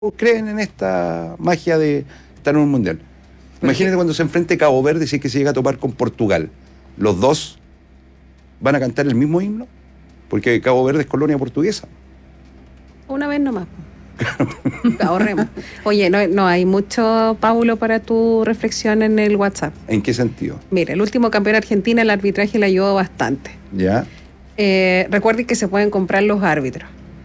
creen en esta magia de estar en un mundial. Imagínate cuando se enfrente Cabo Verde, si es que se llega a topar con Portugal. Los dos van a cantar el mismo himno, porque Cabo Verde es colonia portuguesa. Una vez nomás. Ahorremos. Oye, no hay mucho, Paulo, para tu reflexión en el WhatsApp. ¿En qué sentido? Mira, el último campeón Argentina, el arbitraje le ayudó bastante. ¿Ya? Recuerden que se pueden comprar los árbitros.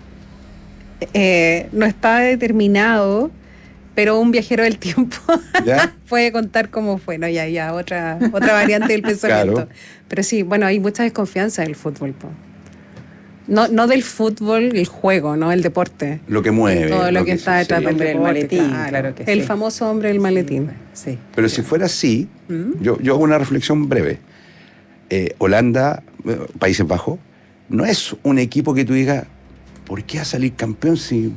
No está determinado, pero un viajero del tiempo puede contar cómo fue, ¿no? Ya, otra variante del pensamiento. Claro. Pero sí, bueno, hay mucha desconfianza del fútbol, po. No del fútbol, el juego, ¿no? El deporte. Lo que mueve. Todo lo que está detrás del deporte. El maletín, claro que sí. El famoso hombre del maletín. Sí. Pero si fuera así, yo hago una reflexión breve. Holanda, Países Bajos, no es un equipo que tú digas, ¿por qué va a salir campeón si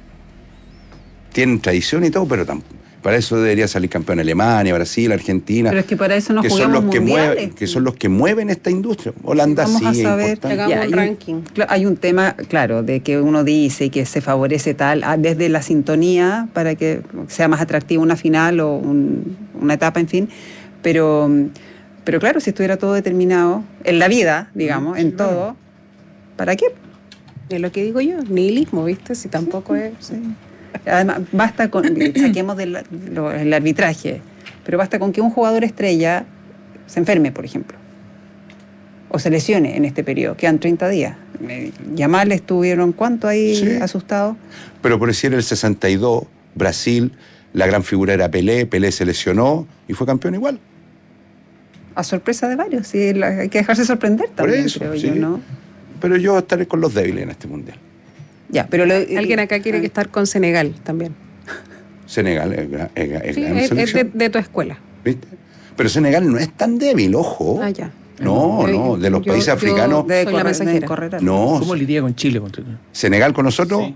tienen tradición y todo? Pero para eso debería salir campeón Alemania, Brasil, Argentina. Pero es que para eso no jugamos mundiales. Que son los que mueven esta industria. Holanda sí es importante. Hagamos un ranking. Hay un tema, claro, de que uno dice que se favorece tal, desde la sintonía para que sea más atractiva una final o una etapa, en fin. Pero claro, si estuviera todo determinado en la vida, digamos, en todo, ¿para qué? Es lo que digo yo, nihilismo, ¿viste? Si tampoco es... Sí. Además, basta con, saquemos el arbitraje, pero basta con que un jugador estrella se enferme, por ejemplo, o se lesione en este periodo, quedan 30 días. Yamal estuvieron, ¿cuánto ahí asustados? Pero por decir el 62, Brasil, la gran figura era Pelé se lesionó y fue campeón igual. A sorpresa de varios, sí, hay que dejarse sorprender también, por eso, creo sí. yo, ¿no? Pero yo estaré con los débiles en este mundial. Ya, pero alguien acá quiere que estar con Senegal también. Senegal es gran selección. Es de tu escuela. ¿Viste? Pero Senegal no es tan débil, ojo. Ah, ya. No, de los países africanos. Soy la mensajera. No. ¿Cómo lidia con Chile? Senegal con nosotros, sí.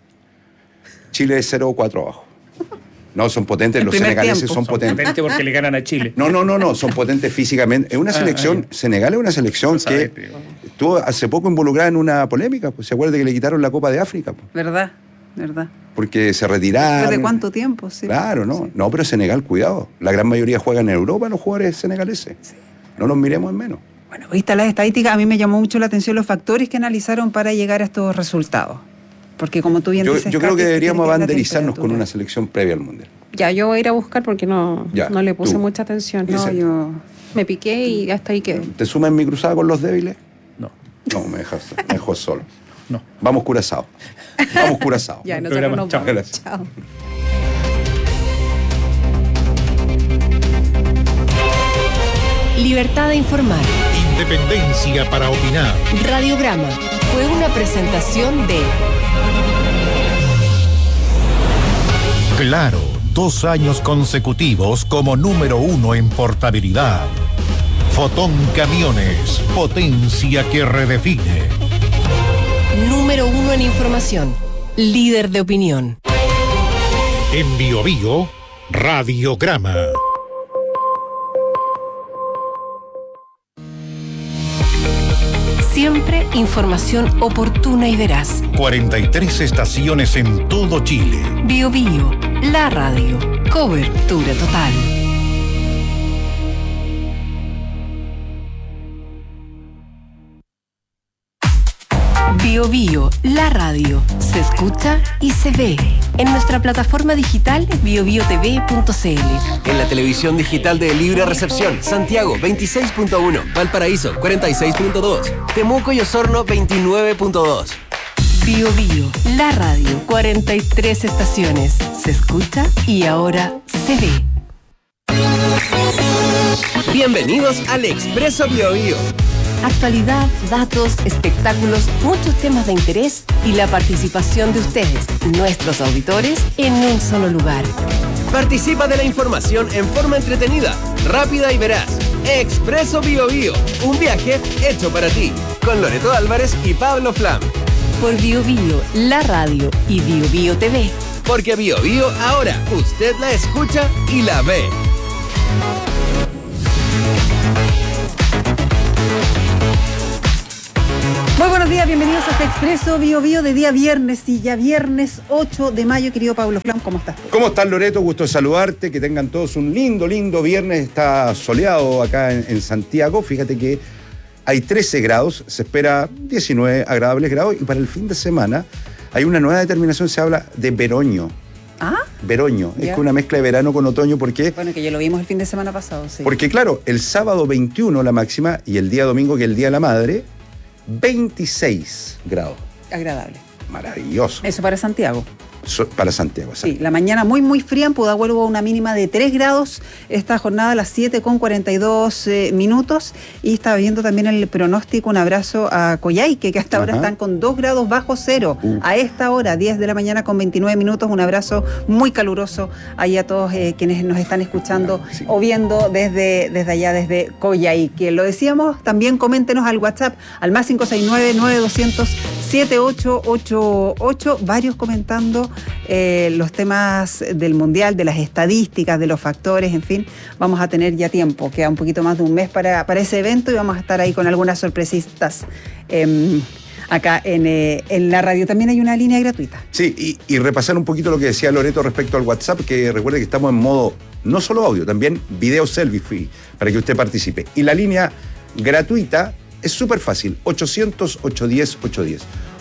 Chile es 0-4 abajo. No, son potentes, los senegaleses son potentes. Porque le ganan a Chile. No, son potentes físicamente. Es una selección, Senegal es una selección que estuvo hace poco involucrada en una polémica, pues se acuerda que le quitaron la Copa de África. Pues. ¿Verdad? Porque se retiraron. ¿Después de cuánto tiempo? Sí. Claro, no. Sí. No, pero Senegal, cuidado. La gran mayoría juegan en Europa los jugadores senegaleses. Sí. No los miremos en menos. Bueno, vista las estadísticas, a mí me llamó mucho la atención los factores que analizaron para llegar a estos resultados. Porque como tú bien dices... Yo creo que deberíamos banderizarnos con una selección previa al Mundial. Ya, yo voy a ir a buscar porque no le puse mucha atención. No, yo me piqué y hasta ahí quedé. ¿Te sumas en mi cruzada con los débiles? No. No, me dejo solo. No. Vamos Curazao. Ya, nosotros nos vamos. Gracias. Chao. Libertad de informar. Independencia para opinar. Radiograma fue una presentación de... Claro, 2 años consecutivos como número 1 en portabilidad. Fotón Camiones, potencia que redefine. Número 1 en información, líder de opinión. En Bio Bio, Radiograma. Siempre información oportuna y veraz. 43 estaciones en todo Chile. Bio Bio, la radio. Cobertura total. Bio Bio, la radio. Se escucha y se ve. En nuestra plataforma digital biobiotv.cl. En la televisión digital de Libre Recepción, Santiago 26.1, Valparaíso 46.2, Temuco y Osorno 29.2. Bio Bio, la radio. 43 estaciones. Se escucha y ahora se ve. Bienvenidos al Expreso Bio Bio. Actualidad, datos, espectáculos, muchos temas de interés y la participación de ustedes, nuestros auditores, en un solo lugar. Participa de la información en forma entretenida, rápida y veraz. Expreso Bio Bio, un viaje hecho para ti, con Loreto Álvarez y Pablo Flam. Por Bio Bio, la radio y Bio Bio TV. Porque Bio Bio ahora usted la escucha y la ve. Muy buenos días, bienvenidos a este Expreso Bio Bio de día viernes, y ya viernes 8 de mayo, querido Pablo Flam, ¿cómo estás tú? ¿Cómo estás, Loreto? Gusto de saludarte, que tengan todos un lindo viernes. Está soleado acá en Santiago. Fíjate que hay 13 grados, se espera 19 agradables grados, y para el fin de semana hay una nueva determinación, se habla de veroño. ¿Ah? Veroño, Ya. es una mezcla de verano con otoño, porque... Bueno, que ya lo vimos el fin de semana pasado, sí. Porque claro, el sábado 21 la máxima, y el día domingo, que es el Día de la Madre, 26 grados. Agradable. Maravilloso. Eso para Santiago. Para Santiago, exacto. Sí, la mañana muy fría, en Pudahuel hubo una mínima de 3 grados, esta jornada a las 7:42 minutos, y estaba viendo también el pronóstico, un abrazo a Coyhaique, que hasta ahora están con 2 grados bajo cero, a esta hora, 10 de la mañana con 29 minutos, un abrazo muy caluroso ahí a todos quienes nos están escuchando o viendo desde allá, desde Coyhaique. Lo decíamos, también coméntenos al WhatsApp, al más 569-9200-7888, varios comentando los temas del Mundial, de las estadísticas, de los factores, en fin. Vamos a tener ya tiempo, queda un poquito más de un mes para ese evento, y vamos a estar ahí con algunas sorpresistas acá en la radio. También hay una línea gratuita. Sí, y repasar un poquito lo que decía Loreto respecto al WhatsApp, que recuerde que estamos en modo no solo audio, también video selfie para que usted participe. Y la línea gratuita es súper fácil, 800-810-810.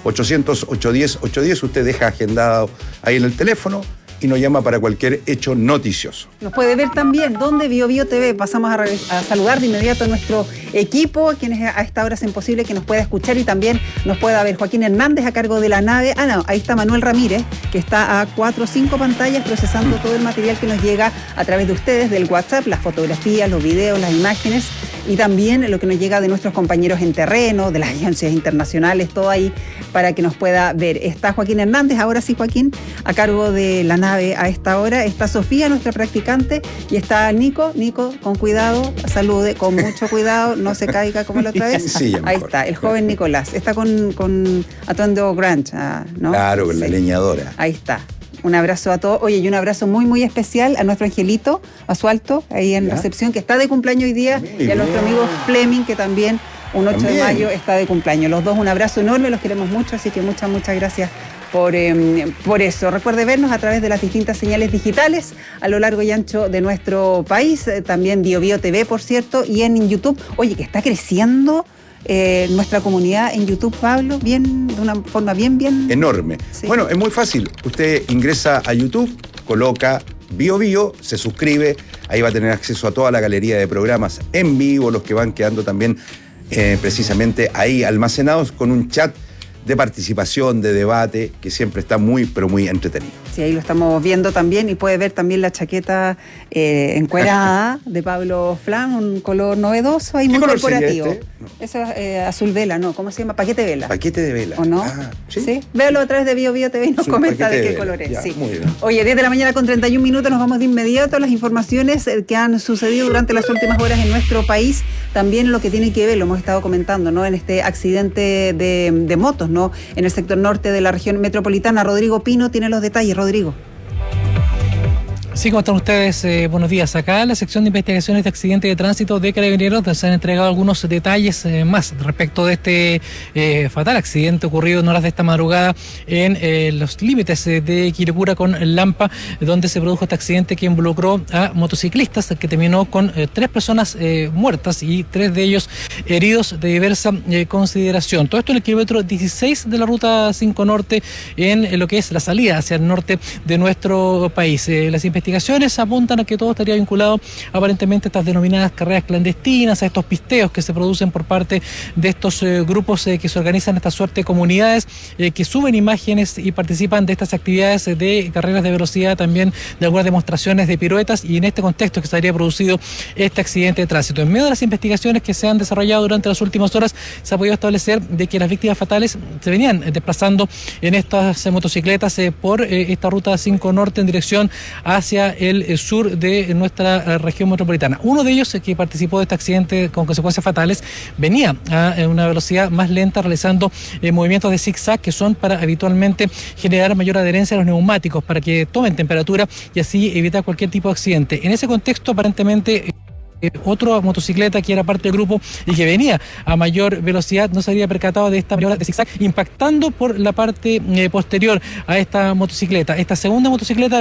800-810-810, usted deja agendado ahí en el teléfono y nos llama para cualquier hecho noticioso. Nos puede ver también donde Bio Bio TV. Pasamos a saludar de inmediato a nuestro equipo, quienes a esta hora hacen posible que nos pueda escuchar y también nos pueda ver. Joaquín Hernández a cargo de la nave. Ahí está Manuel Ramírez, que está a 4 o 5 pantallas procesando todo el material que nos llega a través de ustedes, del WhatsApp, las fotografías, los videos, las imágenes, y también lo que nos llega de nuestros compañeros en terreno, de las agencias internacionales, todo ahí para que nos pueda ver. Está Joaquín Hernández, ahora sí, Joaquín, a cargo de la nave a esta hora. Está Sofía, nuestra practicante, y está Nico, con cuidado, salude, con mucho cuidado, no se caiga como la otra vez. Sí, ahí está, el joven Nicolás. Está con Atondo Grange, ¿no? Claro, con la leñadora. Ahí está. Un abrazo a todos. Oye, y un abrazo muy especial a nuestro Angelito Basualto, ahí en recepción, que está de cumpleaños hoy día, y a nuestro amigo Fleming, que también un 8 de mayo está de cumpleaños. Los dos, un abrazo enorme, los queremos mucho, así que muchas gracias por eso. Recuerde vernos a través de las distintas señales digitales a lo largo y ancho de nuestro país, también Bio Bio TV, por cierto, y en YouTube. Oye, que está creciendo nuestra comunidad en YouTube, Pablo, de una forma bien enorme. Sí. Bueno, es muy fácil. Usted ingresa a YouTube, coloca Bio Bio, se suscribe, ahí va a tener acceso a toda la galería de programas en vivo, los que van quedando también precisamente ahí almacenados, con un chat de participación, de debate, que siempre está muy entretenido. Sí, ahí lo estamos viendo también, y puede ver también la chaqueta encuerada de Pablo Flam, un color novedoso, ahí muy corporativo. Este? No. Eso es azul vela, ¿no? ¿Cómo se llama? Paquete vela. Paquete de vela. ¿O no? ¿Sí? Véalo a través de Bio Bio TV y nos comenta de qué color es. Ya, sí. Muy bien. Oye, 10 de la mañana con 31 minutos, nos vamos de inmediato a las informaciones que han sucedido durante las últimas horas en nuestro país. También lo que tiene que ver, lo hemos estado comentando, ¿no? En este accidente de motos, ¿no? En el sector norte de la región metropolitana. Rodrigo Pino tiene los detalles. Rodrigo. Sí, ¿cómo están ustedes? Buenos días. Acá en la sección de investigaciones de accidentes de tránsito de Carabineros se han entregado algunos detalles más respecto de este fatal accidente ocurrido en horas de esta madrugada en los límites de Quilicura con Lampa, donde se produjo este accidente que involucró a motociclistas, que terminó con 3 personas muertas y 3 de ellos heridos de diversa consideración. Todo esto en el kilómetro 16 de la Ruta 5 Norte, en lo que es la salida hacia el norte de nuestro país. Las investigaciones apuntan a que todo estaría vinculado aparentemente a estas denominadas carreras clandestinas, a estos pisteos que se producen por parte de estos grupos que se organizan esta suerte de comunidades, que suben imágenes y participan de estas actividades de carreras de velocidad, también de algunas demostraciones de piruetas, y en este contexto que se habría producido este accidente de tránsito. En medio de las investigaciones que se han desarrollado durante las últimas horas, se ha podido establecer de que las víctimas fatales se venían desplazando en estas motocicletas por esta Ruta 5 Norte en dirección hacia el sur de nuestra región metropolitana. Uno de ellos, que participó de este accidente con consecuencias fatales, venía a una velocidad más lenta, realizando movimientos de zigzag, que son para habitualmente generar mayor adherencia a los neumáticos, para que tomen temperatura y así evitar cualquier tipo de accidente. En ese contexto, aparentemente, otra motocicleta que era parte del grupo y que venía a mayor velocidad no se había percatado de esta maniobra de zigzag, impactando por la parte posterior a esta motocicleta. Esta segunda motocicleta